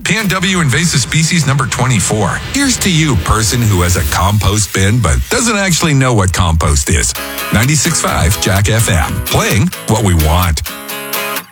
PNW invasive species number 24. Here's to you, person who has a compost bin but doesn't actually know what compost is. 96.5 Jack FM. Playing what we want.